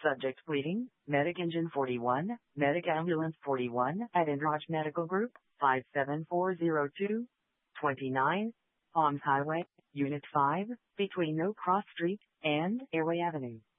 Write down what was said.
Subject bleeding, Medic Engine 41, Medic Ambulance 41 at Indraj Medical Group, 57402, 29, Palms Highway, Unit 5, between No Cross Street and Airway Avenue.